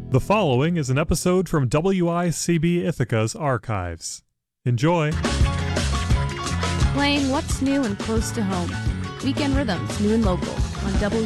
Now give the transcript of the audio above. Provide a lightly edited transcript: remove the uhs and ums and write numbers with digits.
The following is an episode from WICB Ithaca's archives. Enjoy. Playing what's new and close to home. Weekend Rhythms, new and local, on WICB